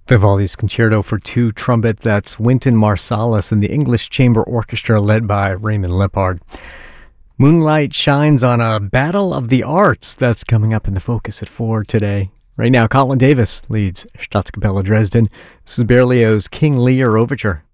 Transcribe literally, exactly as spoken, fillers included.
Vivaldi's Concerto for Two Trumpet, that's Wynton Marsalis and the English Chamber Orchestra led by Raymond Lippard. Moonlight shines on a Battle of the Arts that's coming up in the Focus at four today. Right now, Colin Davis leads Staatskapelle Dresden. This is Berlioz' King Lear Overture.